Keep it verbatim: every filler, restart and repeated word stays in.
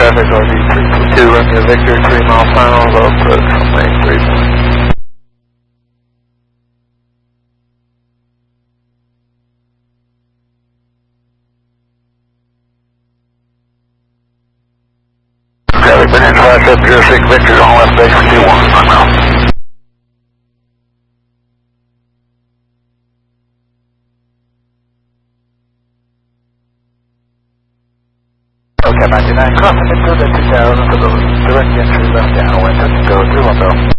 traffic R D three two two, Romeo Victor, three mile final, low approach from lane three one. Traffic, Berlin five seven zero six, Victor on left base for two one, one mile. Okay, ninety-nine, crossing into the two thousand for the direct entry left downwind, touch and go, two one zero.